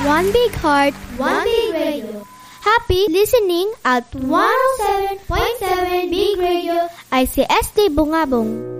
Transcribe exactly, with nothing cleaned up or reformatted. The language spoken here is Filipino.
One big heart, one big radio. Happy listening at one oh seven point seven Big Radio I C S D Bungabong.